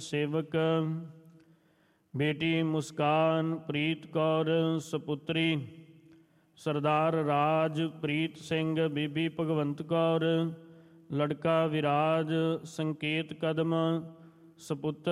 ਸੇਵਕ। ਬੇਟੀ ਮੁਸਕਾਨ ਪ੍ਰੀਤ ਕੌਰ ਸਪੁੱਤਰੀ ਸਰਦਾਰ ਰਾਜ ਪ੍ਰੀਤ ਸਿੰਘ, ਬੀਬੀ ਭਗਵੰਤ ਕੌਰ। ਲੜਕਾ ਵਿਰਾਜ ਸੰਕੇਤ ਕਦਮ ਸਪੁੱਤਰ